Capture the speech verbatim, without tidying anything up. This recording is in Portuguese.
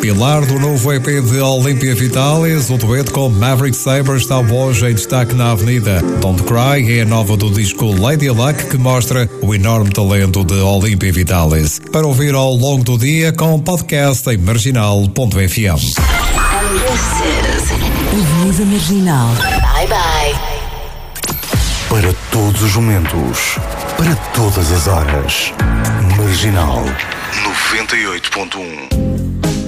Pilar do novo E P de Olympia Vitalis, o dueto com Maverick Sabre está hoje em destaque na Avenida. Don't Cry é a nova do disco Lady Luck, que mostra o enorme talento de Olympia Vitalis. Para ouvir ao longo do dia com podcast em marginal ponto f m. Avenida Marginal. Bye bye. Para todos os momentos, para todas as horas. Marginal noventa e oito ponto um.